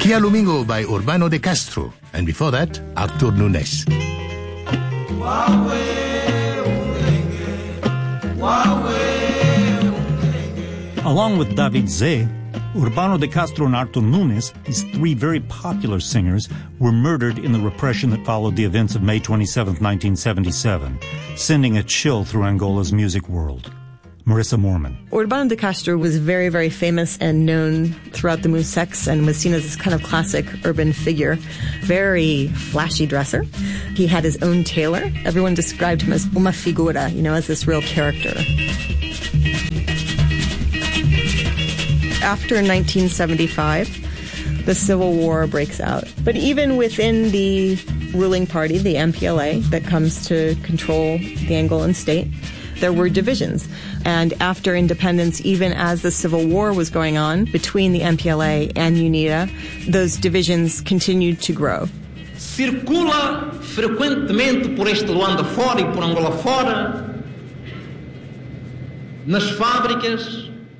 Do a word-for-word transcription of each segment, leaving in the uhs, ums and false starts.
Kia Lumingo by Urbano de Castro. And before that, Artur Nunes. Along with David Zé, Urbano de Castro and Artur Nunes, these three very popular singers, were murdered in the repression that followed the events of May twenty-seventh, nineteen seventy-seven, sending a chill through Angola's music world. Marissa Morman. Urbano de Castro was very, very famous and known throughout the Musex and was seen as this kind of classic urban figure. Very flashy dresser. He had his own tailor. Everyone described him as uma figura, you know, as this real character. After nineteen seventy-five, the Civil War breaks out. But even within the ruling party, the M P L A, that comes to control the Angolan state, there were divisions. And after independence, even as the Civil War was going on between the M P L A and UNITA, those divisions continued to grow. Circula frequentemente por este Luanda fora e por Angola fora, nas fábricas,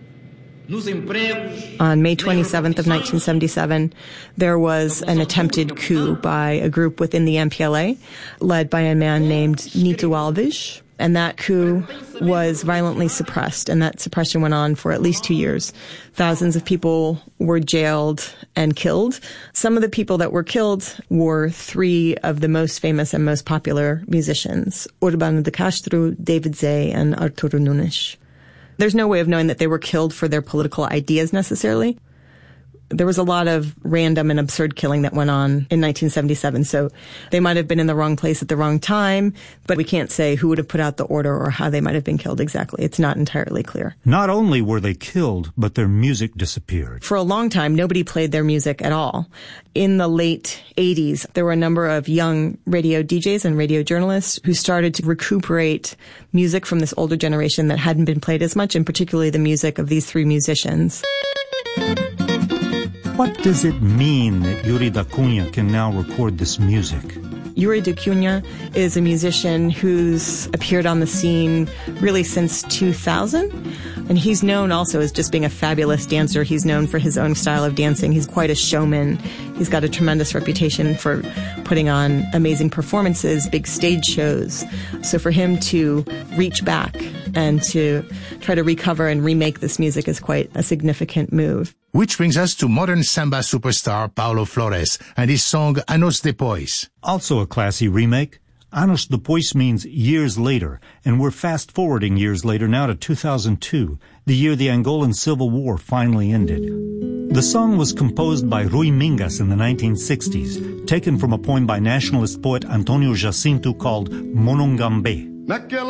on May twenty-seventh of nineteen seventy-seven, there was an attempted coup by a group within the M P L A, led by a man named Nito Alves, and that coup was violently suppressed, and that suppression went on for at least two years. Thousands of people were jailed and killed. Some of the people that were killed were three of the most famous and most popular musicians, Urbano de Castro, David Zé, and Artur Nunes. There's no way of knowing that they were killed for their political ideas necessarily. There was a lot of random and absurd killing that went on in nineteen seventy-seven, so they might have been in the wrong place at the wrong time, but we can't say who would have put out the order or how they might have been killed exactly. It's not entirely clear. Not only were they killed, but their music disappeared. For a long time, nobody played their music at all. In the late eighties, there were a number of young radio D Js and radio journalists who started to recuperate music from this older generation that hadn't been played as much, and particularly the music of these three musicians. What does it mean that Yuri da Cunha can now record this music? Yuri da Cunha is a musician who's appeared on the scene really since two thousand. And he's known also as just being a fabulous dancer. He's known for his own style of dancing. He's quite a showman. He's got a tremendous reputation for putting on amazing performances, big stage shows. So for him to reach back and to try to recover and remake this music is quite a significant move. Which brings us to modern samba superstar Paulo Flores and his song Anos Depois. Also a classy remake. Anos Depois means years later, and we're fast-forwarding years later now to two thousand two, the year the Angolan Civil War finally ended. The song was composed by Rui Mingas in the nineteen sixties, taken from a poem by nationalist poet Antonio Jacinto called Monongambe.